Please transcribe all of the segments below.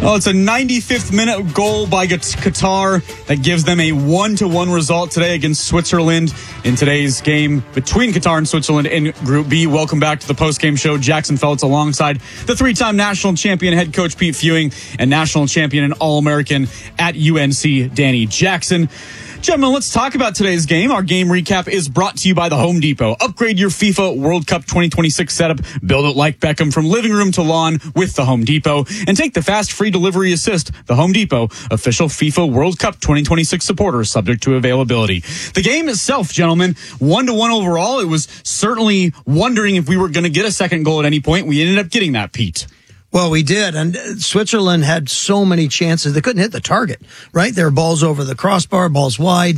Oh, it's a 95th minute goal by Qatar that gives them a 1-1 result today against Switzerland in today's game between Qatar and Switzerland in Group B. Welcome back to the post-game show. Jackson Feltz alongside the three-time national champion head coach Pete Fewing and national champion and All-American at UNC, Danny Jackson. Gentlemen, let's talk about today's game. Our game recap is brought to you by the Home Depot. Upgrade your FIFA World Cup 2026 setup. Build it like Beckham from living room to lawn with the Home Depot. And take the fast free delivery assist. The Home Depot, official FIFA World Cup 2026 supporter, subject to availability. The game itself, gentlemen, 1-1 overall. It was certainly wondering if we were going to get a second goal at any point. We ended up getting that, Pete. Well, we did, and Switzerland had so many chances. They couldn't hit the target, right? There were balls over the crossbar, balls wide.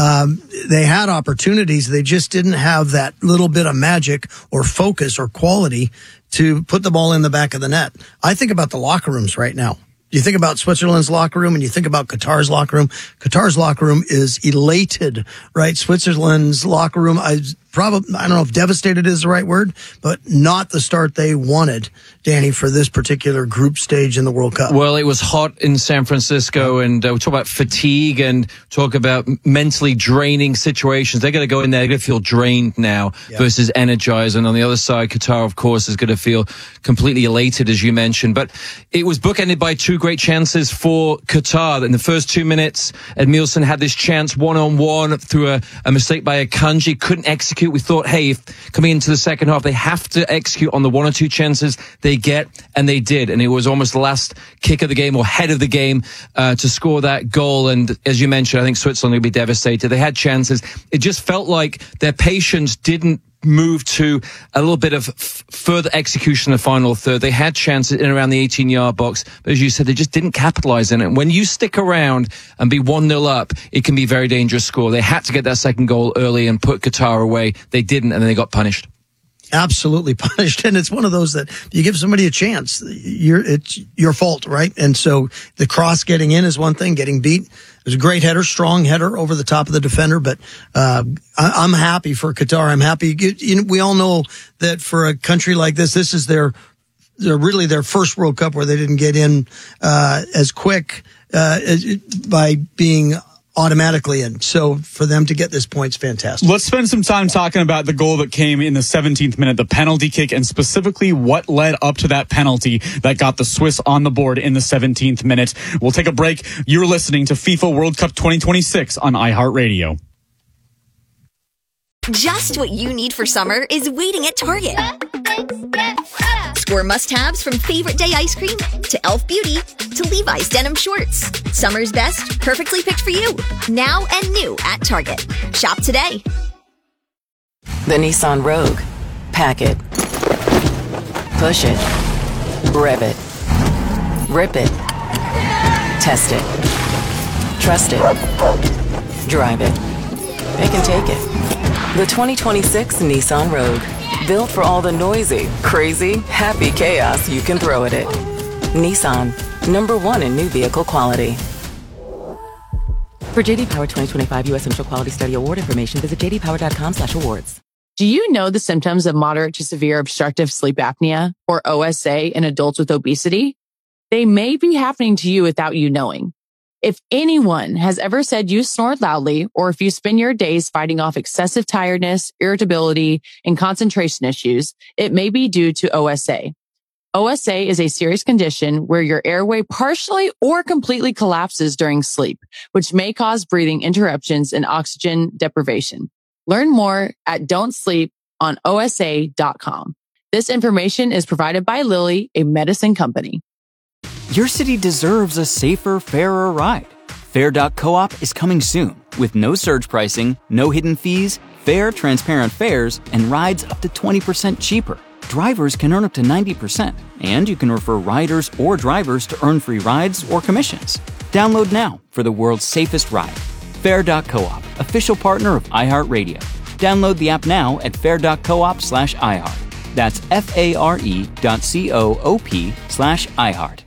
They had opportunities. They just didn't have that little bit of magic or focus or quality to put the ball in the back of the net. I think about the locker rooms right now. You think about Switzerland's locker room and you think about Qatar's locker room. Qatar's locker room is elated, right? Switzerland's locker room, I don't know if devastated is the right word, but not the start they wanted, Danny, for this particular group stage in the World Cup. Well, it was hot in San Francisco, and we talk about fatigue and talk about mentally draining situations. They're going to go in there, they're going to feel drained now versus energized. And on the other side, Qatar, of course, is going to feel completely elated, as you mentioned. But it was bookended by two great chances for Qatar. In the first 2 minutes, Edmilson had this chance one-on-one through a mistake by Akanji, couldn't execute. We thought, hey, if coming into the second half, they have to execute on the one or two chances they get, and they did. And it was almost the last kick of the game or head of the game to score that goal. And as you mentioned, I think Switzerland would be devastated. They had chances. It just felt like their patience didn't move to a little bit of further execution in the final third. They had chances in around the 18-yard box, but as you said, they just didn't capitalize on it. When you stick around and be 1-0 up, it can be a very dangerous score. They had to get that second goal early and put Qatar away. They didn't, and then they got punished. Absolutely punished. And it's one of those that you give somebody a chance, it's your fault, right? And so the cross getting in is one thing, getting beat. It was a great header, strong header over the top of the defender, but I'm happy for Qatar. I'm happy. We all know that for a country like this is they're really their first World Cup where they didn't get in as quick by being automatically in. So for them to get this point's fantastic. Let's spend some time talking about the goal that came in the 17th minute, the penalty kick, and specifically what led up to that penalty that got the Swiss on the board in the 17th minute. We'll take a break. You're listening to FIFA World Cup 2026 on iHeartRadio. Just what you need for summer is waiting at Target. Score must-haves from Favorite Day ice cream to Elf Beauty to Levi's denim shorts. Summer's best, perfectly picked for you. Now and new at Target. Shop today. The Nissan Rogue. Pack it. Push it. Rev it. Rip it. Test it. Trust it. Drive it. It can take it. The 2026 Nissan Rogue. Built for all the noisy, crazy, happy chaos you can throw at it. Nissan. #1 in new vehicle quality. For JD Power 2025 U.S. Central Quality Study Award information, visit jdpower.com/awards. Do you know the symptoms of moderate to severe obstructive sleep apnea, or OSA, in adults with obesity? They may be happening to you without you knowing. If anyone has ever said you snore loudly, or if you spend your days fighting off excessive tiredness, irritability, and concentration issues, it may be due to OSA. OSA is a serious condition where your airway partially or completely collapses during sleep, which may cause breathing interruptions and oxygen deprivation. Learn more at don'tsleeponosa.com. This information is provided by Lilly, a medicine company. Your city deserves a safer, fairer ride. Fair.coop is coming soon with no surge pricing, no hidden fees, fair, transparent fares, and rides up to 20% cheaper. Drivers can earn up to 90%, and you can refer riders or drivers to earn free rides or commissions. Download now for the world's safest ride. Fair.coop, official partner of iHeartRadio. Download the app now at fair.coop/iHeart. That's FARE.coop/iHeart.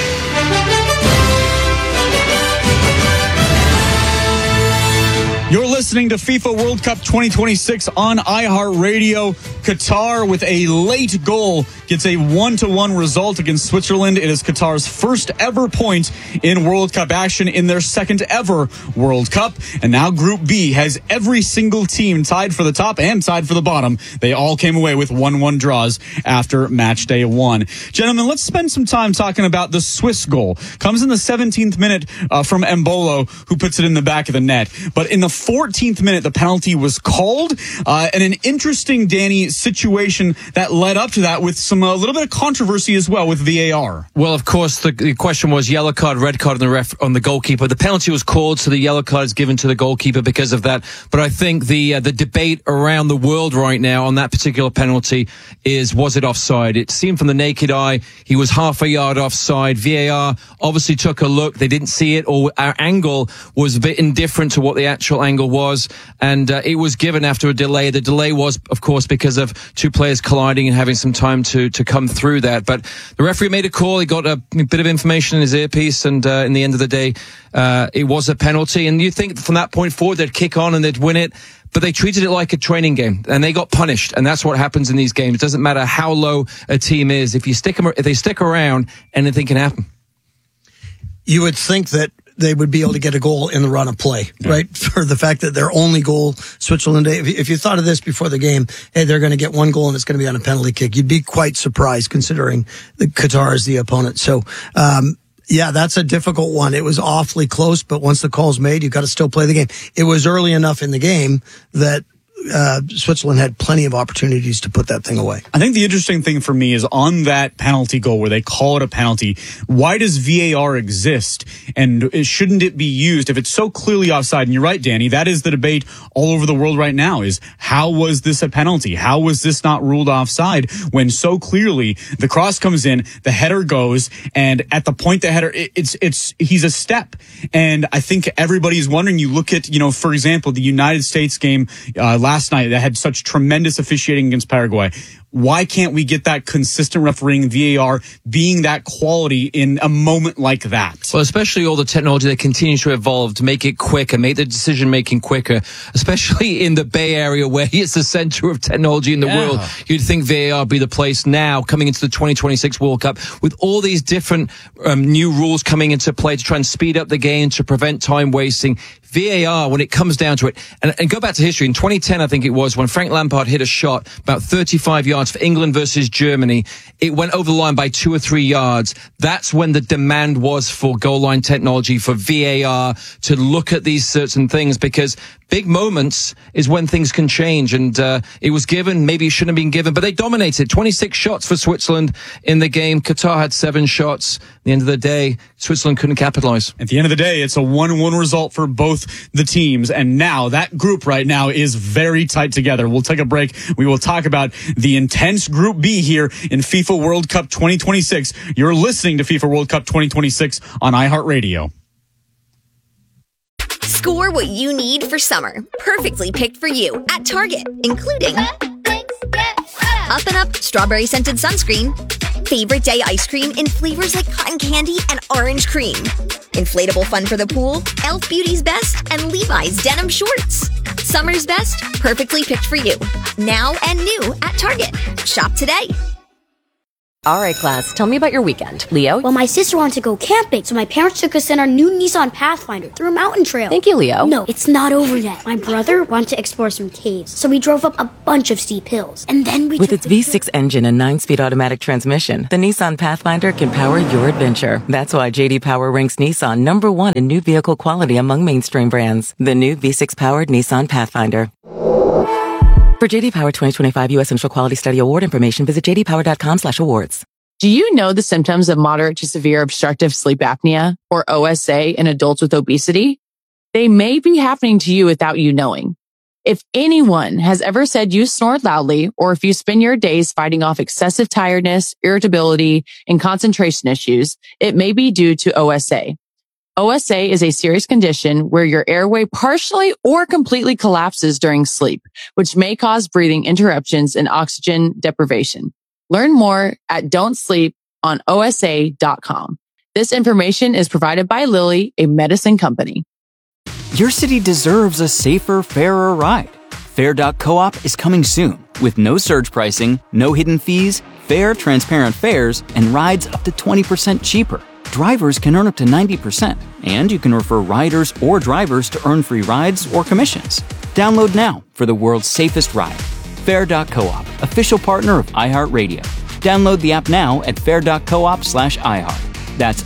You're listening to FIFA World Cup 2026 on iHeartRadio. Qatar, with a late goal, gets a 1-1 result against Switzerland. It is Qatar's first ever point in World Cup action in their second ever World Cup. And now Group B has every single team tied for the top and tied for the bottom. They all came away with 1-1 draws after match day 1. Gentlemen, let's spend some time talking about the Swiss goal. Comes in the 17th minute from Embolo, who puts it in the back of the net. But in the 14th minute, the penalty was called. And an interesting, Danny, situation that led up to that with some a little bit of controversy as well with VAR. Well, of course, the question was yellow card, red card on the goalkeeper. The penalty was called, so the yellow card is given to the goalkeeper because of that. But I think the debate around the world right now on that particular penalty is, was it offside? It seemed from the naked eye he was half a yard offside. VAR obviously took a look. They didn't see it, or our angle was a bit indifferent to what the actual angle was, and it was given after a delay. The delay was, of course, because of two players colliding and having some time to come through that. But the referee made a call. He got a bit of information in his earpiece, and in the end of the day, it was a penalty. And you think from that point forward they'd kick on and they'd win it, but they treated it like a training game, and they got punished. And that's what happens in these games. It doesn't matter how low a team is. If they stick around, anything can happen. You would think that they would be able to get a goal in the run of play, right? For the fact that their only goal, Switzerland, if you thought of this before the game, hey, they're going to get one goal and it's going to be on a penalty kick, you'd be quite surprised considering that Qatar is the opponent. So, yeah, that's a difficult one. It was awfully close, but once the call's made, you've got to still play the game. It was early enough in the game that Switzerland had plenty of opportunities to put that thing away. I think the interesting thing for me is on that penalty goal where they call it a penalty, why does VAR exist? And shouldn't it be used if it's so clearly offside? And you're right, Danny, that is the debate all over the world right now, is how was this a penalty? How was this not ruled offside when so clearly the cross comes in, the header goes, and at the point the header, he's a step. And I think everybody's wondering, you look at, for example, the United States game last night that had such tremendous officiating against Paraguay. Why can't we get that consistent refereeing, VAR being that quality in a moment like that? Well, especially all the technology that continues to evolve to make it quicker, make the decision-making quicker, especially in the Bay Area where it's the center of technology in the world. You'd think VAR would be the place now, coming into the 2026 World Cup, with all these different new rules coming into play to try and speed up the game, to prevent time wasting. VAR, when it comes down to it, and go back to history, in 2010, I think it was, when Frank Lampard hit a shot about 35 yards for England versus Germany, it went over the line by 2 or 3 yards. That's when the demand was for goal line technology, for VAR, to look at these certain things, because big moments is when things can change. And it was given, maybe it shouldn't have been given, but they dominated. 26 shots for Switzerland in the game. Qatar had 7 shots. At the end of the day, Switzerland couldn't capitalize. At the end of the day, it's a 1-1 result for both the teams. And now that group right now is very tight together. We'll take a break. We will talk about the intense Group B here in FIFA World Cup 2026. You're listening to FIFA World Cup 2026 on iHeartRadio. Score what you need for summer. Perfectly picked for you at Target, including Up and Up strawberry scented sunscreen, favorite day ice cream in flavors like cotton candy and orange cream, inflatable fun for the pool, Elf Beauty's Best, and Levi's denim shorts. Summer's best, perfectly picked for you. Now and new at Target. Shop today. All right, class, tell me about your weekend. Leo? Well, my sister wanted to go camping, so my parents took us in our new Nissan Pathfinder through a mountain trail. Thank you, Leo. No, it's not over yet. My brother wanted to explore some caves, so we drove up a bunch of steep hills. And then we With its V6 engine and 9-speed automatic transmission, the Nissan Pathfinder can power your adventure. That's why J.D. Power ranks Nissan #1 in new vehicle quality among mainstream brands. The new V6-powered Nissan Pathfinder. For J.D. Power 2025 U.S. Central Quality Study Award information, visit jdpower.com/awards. Do you know the symptoms of moderate to severe obstructive sleep apnea, or OSA, in adults with obesity? They may be happening to you without you knowing. If anyone has ever said you snore loudly, or if you spend your days fighting off excessive tiredness, irritability, and concentration issues, it may be due to OSA. OSA is a serious condition where your airway partially or completely collapses during sleep, which may cause breathing interruptions and oxygen deprivation. Learn more at don'tsleeponosa.com. This information is provided by Lilly, a medicine company. Your city deserves a safer, fairer ride. Fair.coop is coming soon with no surge pricing, no hidden fees, fair, transparent fares, and rides up to 20% cheaper. Drivers can earn up to 90%, and you can refer riders or drivers to earn free rides or commissions. Download now for the world's safest ride. Fair.coop, official partner of iHeartRadio. Download the app now at fair.coop/iHeart. That's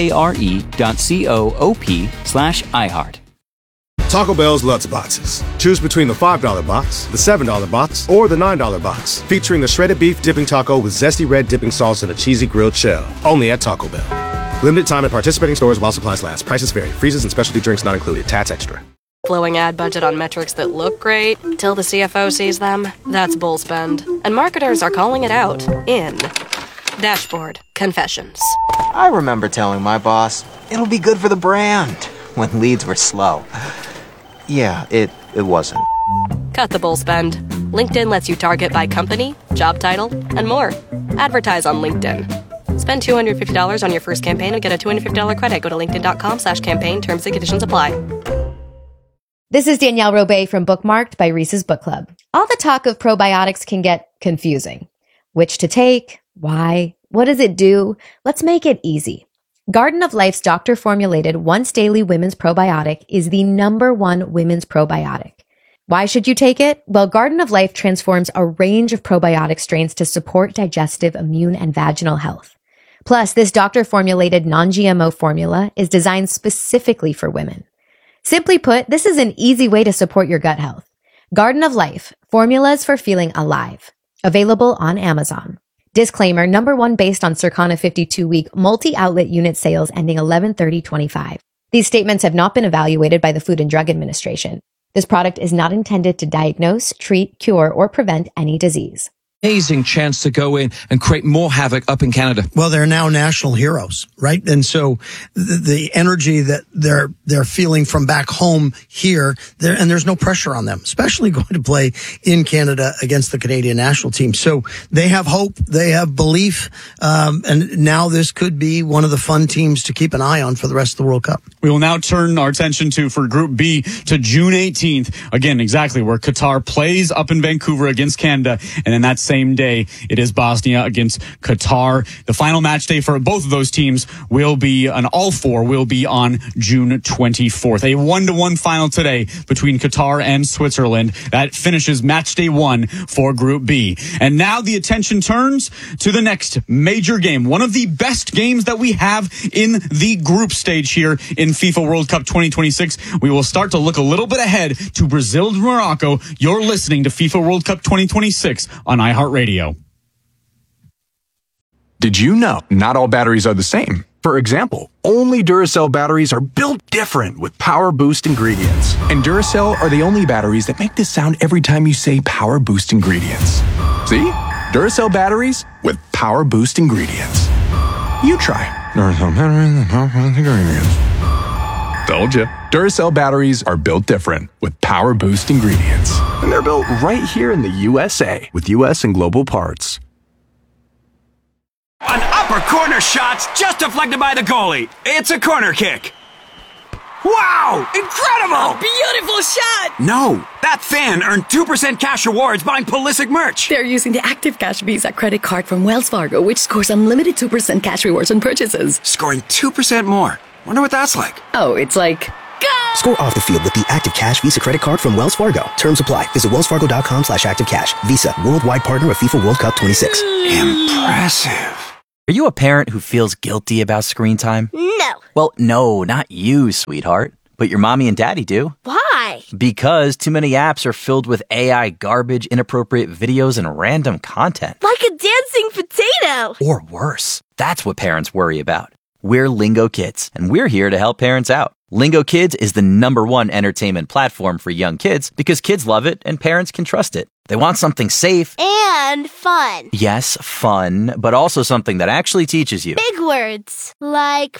FARE.coop/iHeart. Taco Bell's Lutz Boxes. Choose between the $5 box, the $7 box, or the $9 box. Featuring the shredded beef dipping taco with zesty red dipping sauce and a cheesy grilled shell. Only at Taco Bell. Limited time at participating stores while supplies last. Prices vary. Freezes and specialty drinks not included. Tats extra. Flowing ad budget on metrics that look great till the CFO sees them. That's bull spend. And marketers are calling it out in Dashboard Confessions. I remember telling my boss, it'll be good for the brand, when leads were slow. Yeah, it wasn't. Cut the bull spend. LinkedIn lets you target by company, job title, and more. Advertise on LinkedIn. Spend $250 on your first campaign and get a $250 credit. Go to linkedin.com/campaign. Terms and conditions apply. This is Danielle Robay from Bookmarked by Reese's Book Club. All the talk of probiotics can get confusing. Which to take? Why? What does it do? Let's make it easy. Garden of Life's doctor-formulated once-daily women's probiotic is the #1 women's probiotic. Why should you take it? Well, Garden of Life transforms a range of probiotic strains to support digestive, immune, and vaginal health. Plus, this doctor-formulated non-GMO formula is designed specifically for women. Simply put, this is an easy way to support your gut health. Garden of Life, formulas for feeling alive. Available on Amazon. Disclaimer, #1 based on Circana 52-week multi-outlet unit sales ending 11/30/25. These statements have not been evaluated by the Food and Drug Administration. This product is not intended to diagnose, treat, cure, or prevent any disease. Amazing chance to go in and create more havoc up in Canada. Well, they're now national heroes, right? And so the energy that they're feeling from back home here, and there's no pressure on them, especially going to play in Canada against the Canadian national team. So they have hope, they have belief, and now this could be one of the fun teams to keep an eye on for the rest of the World Cup. We will now turn our attention for Group B to June 18th. Again, exactly where Qatar plays up in Vancouver against Canada, and in that same day, it is Bosnia against Qatar. The final match day for both of those teams will be all four will be on June 24th. A 1-1 final today between Qatar and Switzerland. That finishes match day 1 for Group B. And now the attention turns to the next major game. One of the best games that we have in the group stage here in FIFA World Cup 2026. We will start to look a little bit ahead to Brazil and Morocco. You're listening to FIFA World Cup 2026 on iHeartRadio. Did you know not all batteries are the same? For example, only Duracell batteries are built different with Power Boost ingredients. And Duracell are the only batteries that make this sound every time you say Power Boost ingredients. See? Duracell batteries with Power Boost ingredients. You try. Duracell batteries with Power Boost ingredients. Told you. Duracell batteries are built different with Power Boost ingredients. And they're built right here in the USA with US and global parts. An upper corner shot's just deflected by the goalie. It's a corner kick. Wow! Incredible! A beautiful shot! No, that fan earned 2% cash rewards buying Pulisic merch. They're using the Active Cash Visa credit card from Wells Fargo, which scores unlimited 2% cash rewards on purchases. Scoring 2% more. Wonder what that's like. Oh, it's like... Go! Score off the field with the Active Cash Visa credit card from Wells Fargo. Terms apply. Visit wellsfargo.com/activecash. Visa, worldwide partner of FIFA World Cup 26. Impressive. Are you a parent who feels guilty about screen time? No. Well, no, not you, sweetheart. But your mommy and daddy do. Why? Because too many apps are filled with AI garbage, inappropriate videos, and random content. Like a dancing potato. Or worse. That's what parents worry about. We're Lingo Kids, and we're here to help parents out. Lingo Kids is the #1 entertainment platform for young kids because kids love it and parents can trust it. They want something safe and fun. Yes, fun, but also something that actually teaches you. Big words like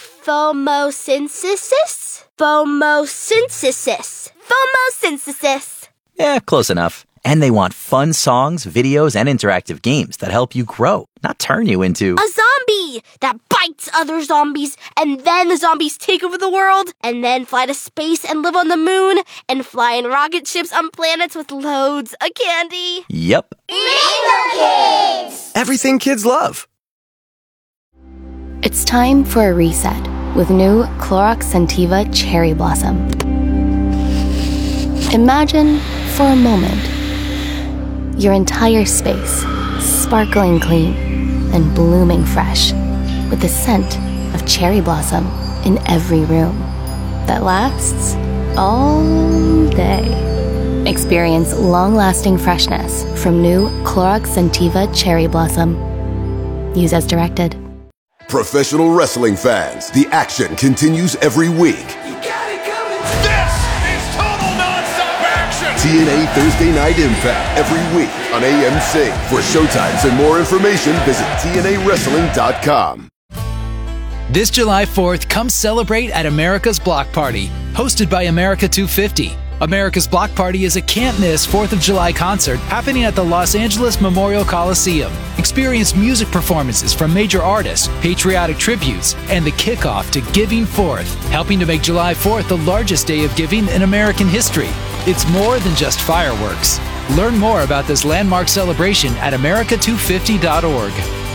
phomosynthesis. Phomosynthesis. Phomosynthesis. Yeah, close enough. And they want fun songs, videos, and interactive games that help you grow, not turn you into a zombie that bites other zombies, and then the zombies take over the world, and then fly to space and live on the moon, and fly in rocket ships on planets with loads of candy. Yep. Mango Kids! Everything kids love. It's time for a reset with new Clorox Scentiva Cherry Blossom. Imagine for a moment your entire space sparkling clean and blooming fresh with the scent of cherry blossom in every room that lasts all day. Experience long-lasting freshness from new Clorox Scentiva Cherry Blossom. Use as directed. Professional wrestling fans, the action continues every week. TNA Thursday Night Impact every week on AMC. For showtimes and more information, visit TNAWrestling.com. This July 4th, come celebrate at America's Block Party, hosted by America 250. America's Block Party is a can't-miss 4th of July concert happening at the Los Angeles Memorial Coliseum. Experience music performances from major artists, patriotic tributes, and the kickoff to Giving Forth, helping to make July 4th the largest day of giving in American history. It's more than just fireworks. Learn more about this landmark celebration at america250.org.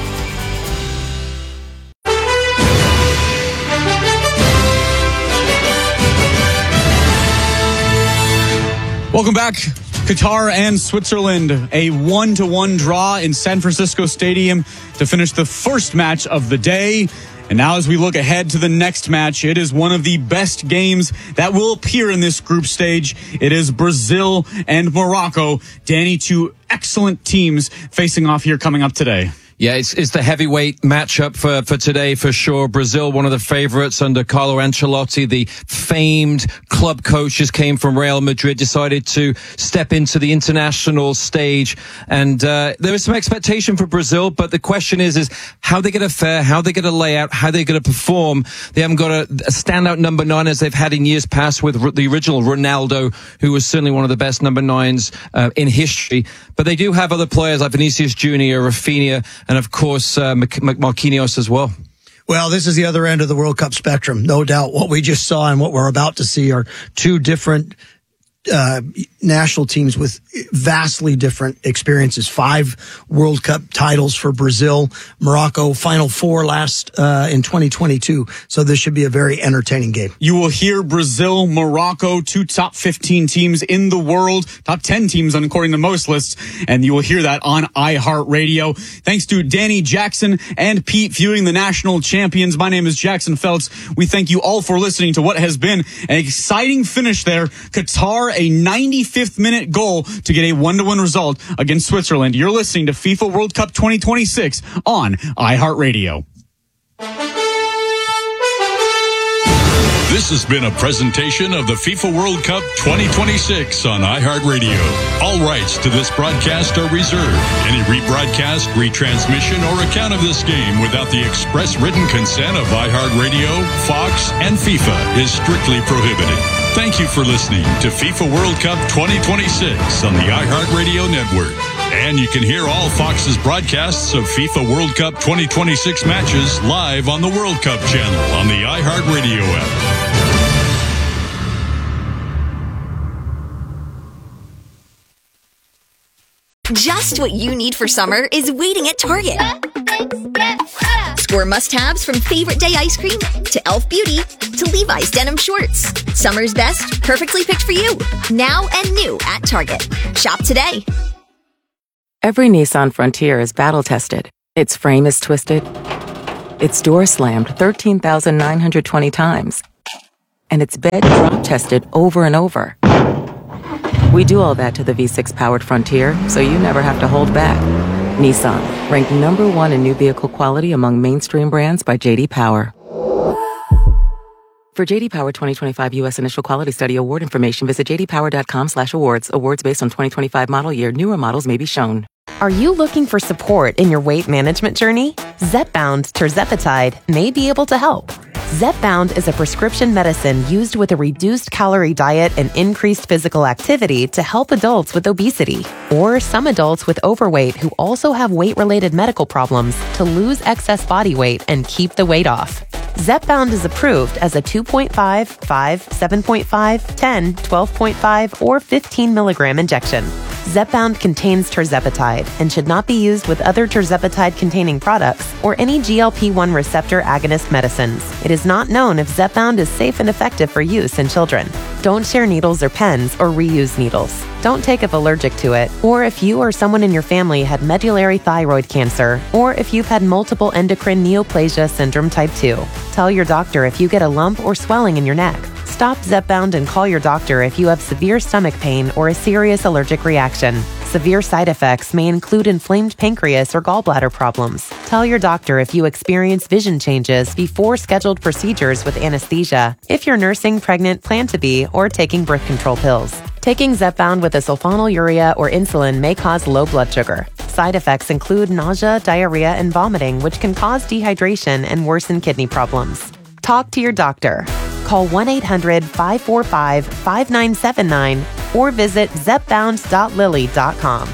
Welcome back. Qatar and Switzerland, a 1-1 draw in San Francisco Stadium to finish the first match of the day. And now as we look ahead to the next match, it is one of the best games that will appear in this group stage. It is Brazil and Morocco. Danny, two excellent teams facing off here coming up today. Yeah, it's the heavyweight matchup for today for sure. Brazil, one of the favorites under Carlo Ancelotti, the famed club coach, just came from Real Madrid, decided to step into the international stage. And there is some expectation for Brazil, but the question is how they going to fare, how they going to lay out, how they going to perform. They haven't got a standout number 9 as they've had in years past with the original Ronaldo, who was certainly one of the best number 9s in history. But they do have other players like Vinicius Junior, Rafinha, and of course, Marquinhos as well. Well, this is the other end of the World Cup spectrum. No doubt what we just saw and what we're about to see are two different national teams with vastly different experiences. 5 World Cup titles for Brazil, Morocco, Final Four last in 2022. So this should be a very entertaining game. You will hear Brazil, Morocco, 2 top 15 teams in the world, top 10 teams according to most lists, and you will hear that on iHeartRadio. Thanks to Danny Jackson and Pete viewing the national champions. My name is Jackson Feltz. We thank you all for listening to what has been an exciting finish there. Qatar, a 95th minute goal to get a 1-1 result against Switzerland. You're listening to FIFA World Cup 2026 on iHeartRadio. This has been a presentation of the FIFA World Cup 2026 on iHeartRadio. All rights to this broadcast are reserved. Any rebroadcast, retransmission, or account of this game without the express written consent of iHeartRadio, Fox, and FIFA is strictly prohibited. Thank you for listening to FIFA World Cup 2026 on the iHeartRadio network. And you can hear all Fox's broadcasts of FIFA World Cup 2026 matches live on the World Cup channel on the iHeartRadio app. Just what you need for summer is waiting at Target. Score must-haves from favorite day ice cream to Elf Beauty to Levi's denim shorts. Summer's best, perfectly picked for you. Now and new at Target. Shop today. Every Nissan Frontier is battle-tested. Its frame is twisted. Its door slammed 13,920 times. And its bed drop-tested over and over. We do all that to the V6-powered Frontier, so you never have to hold back. Nissan, ranked number 1 in new vehicle quality among mainstream brands by J.D. Power. For J.D. Power 2025 U.S. Initial Quality Study award information, visit jdpower.com/awards. Awards based on 2025 model year. Newer models may be shown. Are you looking for support in your weight management journey? Zepbound tirzepatide may be able to help. Zepbound is a prescription medicine used with a reduced calorie diet and increased physical activity to help adults with obesity or some adults with overweight who also have weight-related medical problems to lose excess body weight and keep the weight off. Zepbound is approved as a 2.5, 5, 7.5, 10, 12.5, or 15 milligram injection. Zepbound contains tirzepatide and should not be used with other tirzepatide-containing products or any GLP-1 receptor agonist medicines. It is not known if Zepbound is safe and effective for use in children. Don't share needles or pens or reuse needles. Don't take if allergic to it, or if you or someone in your family had medullary thyroid cancer, or if you've had multiple endocrine neoplasia syndrome type 2. Tell your doctor if you get a lump or swelling in your neck. Stop Zepbound and call your doctor if you have severe stomach pain or a serious allergic reaction. Severe side effects may include inflamed pancreas or gallbladder problems. Tell your doctor if you experience vision changes before scheduled procedures with anesthesia, if you're nursing, pregnant, plan to be, or taking birth control pills. Taking Zepbound with a sulfonylurea or insulin may cause low blood sugar. Side effects include nausea, diarrhea, and vomiting, which can cause dehydration and worsen kidney problems. Talk to your doctor. Call 1-800-545-5979 or visit zepbound.lilly.com.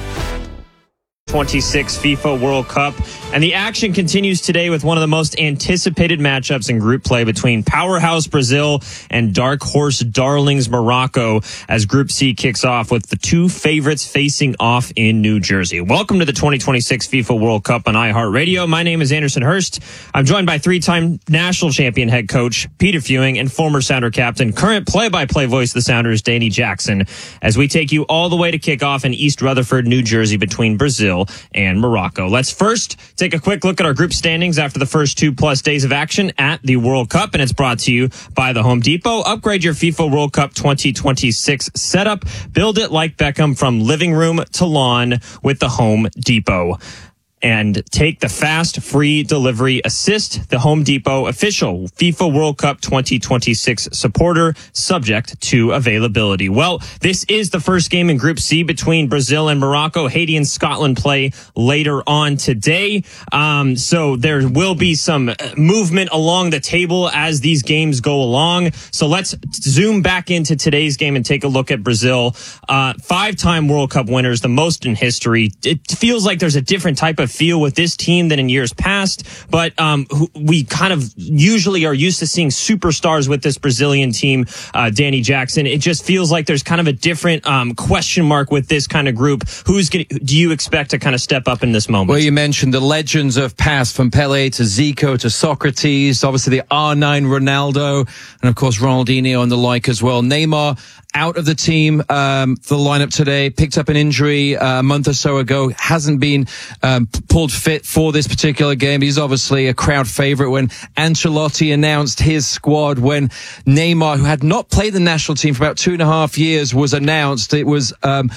26 FIFA World Cup. And the action continues today with one of the most anticipated matchups in group play between powerhouse Brazil and dark horse darlings Morocco as Group C kicks off with the two favorites facing off in New Jersey. Welcome to the 2026 FIFA World Cup on iHeartRadio. My name is Anderson Hurst. I'm joined by three-time national champion head coach Peter Fewing and former Sounder captain, current play-by-play voice of the Sounders, Danny Jackson, as we take you all the way to kick off in East Rutherford, New Jersey between Brazil and Morocco. Let's first take a quick look at our group standings after the first 2+ days of action at the World Cup, and it's brought to you by the Home Depot. Upgrade your FIFA World Cup 2026 setup. Build it like Beckham from living room to lawn with the Home Depot. And take the fast, free delivery assist, the Home Depot official FIFA World Cup 2026 supporter, subject to availability. Well, this is the first game in Group C between Brazil and Morocco. Haiti and Scotland play later on today. So there will be some movement along the table as these games go along. So let's zoom back into today's game and take a look at Brazil. 5-time World Cup winners, the most in history. It feels like there's a different type of feel with this team than in years past, but we kind of usually are used to seeing superstars with this Brazilian team, Danny Jackson. It just feels like there's kind of a different question mark with this kind of group. Do you expect to kind of step up in this moment? Well, you mentioned the legends of past, from Pele to Zico to Socrates, obviously the R9 Ronaldo, and of course Ronaldinho and the like as well. Neymar out of the team for the lineup today, picked up an injury a month or so ago, hasn't been pulled fit for this particular game. He's obviously a crowd favorite. When Ancelotti announced his squad, when Neymar, who had not played the national team for about 2.5 years, was announced, it was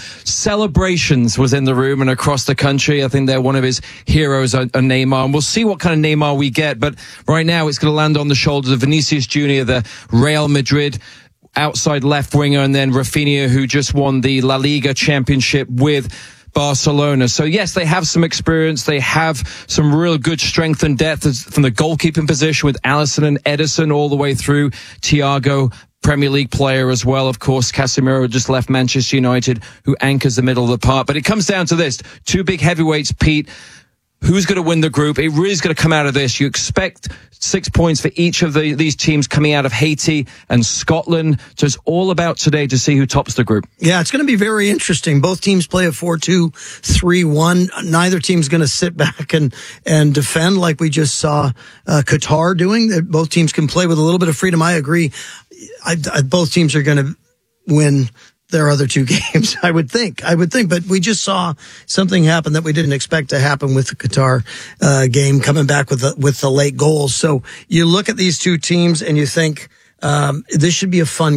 celebrations was in the room and across the country. I think they're one of his heroes, Neymar, and we'll see what kind of Neymar we get. But right now it's going to land on the shoulders of Vinicius Jr., the Real Madrid outside left winger, and then Rafinha, who just won the La Liga championship with Barcelona. So yes, they have some experience. They have some real good strength and depth from the goalkeeping position with Alisson and Ederson all the way through. Thiago, Premier League player as well. Of course, Casemiro just left Manchester United, who anchors the middle of the park. But it comes down to this. Two big heavyweights, Pete. Who's going to win the group? It really is going to come out of this. You expect 6 points for each of these teams coming out of Haiti and Scotland. So it's all about today to see who tops the group. Yeah, it's going to be very interesting. Both teams play a 4-2-3-1. Neither team's going to sit back and defend like we just saw Qatar doing. Both teams can play with a little bit of freedom. I agree. Both teams are going to win their other two games, I would think, but we just saw something happen that we didn't expect to happen with the Qatar game, coming back with the late goals. So you look at these two teams and you think, this should be a fun